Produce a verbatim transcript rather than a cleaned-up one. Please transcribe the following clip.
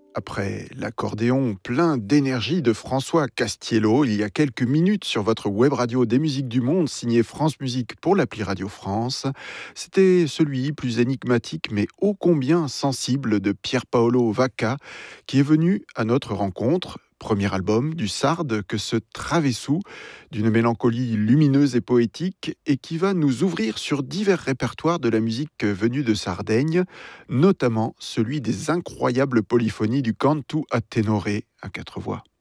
Après l'accordéon plein d'énergie de François Castiello, il y a quelques minutes sur votre web radio des musiques du monde, signé France Musique pour l'appli Radio France, c'était celui plus énigmatique mais ô combien sensible de Pier Paolo Vacca qui est venu à notre rencontre. Premier album du Sarde que ce Travessou, d'une mélancolie lumineuse et poétique, et qui va nous ouvrir sur divers répertoires de la musique venue de Sardaigne, notamment celui des incroyables polyphonies du cantu a tenore à quatre voix.